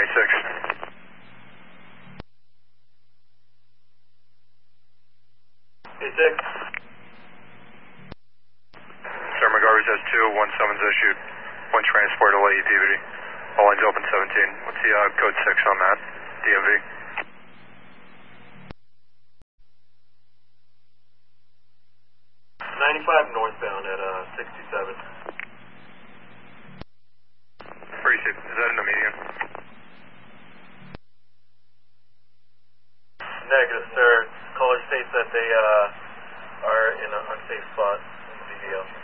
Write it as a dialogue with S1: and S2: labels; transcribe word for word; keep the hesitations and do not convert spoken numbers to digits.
S1: six.
S2: Hey, six.
S1: Sir, McGarvey's has two, one summons issued, one transport to Lady Peabody. All lines open seventeen. What's the uh, code six on that? D M V.
S2: ninety-five northbound at uh, sixty-seven.
S1: Appreciate it. Is that in the median?
S2: Negative, sir. Caller states that they uh, are in an unsafe spot in the V D L.